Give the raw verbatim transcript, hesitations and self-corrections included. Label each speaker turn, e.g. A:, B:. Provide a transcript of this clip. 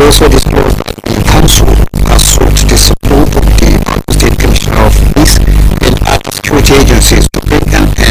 A: also disclosed that the Council has sought the support of the State Commissioner of Police and other security agencies